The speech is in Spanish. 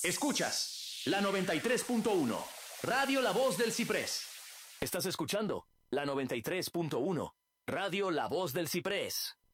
Escuchas la 93.1, Radio La Voz del Ciprés. Estás escuchando la 93.1, Radio La Voz del Ciprés.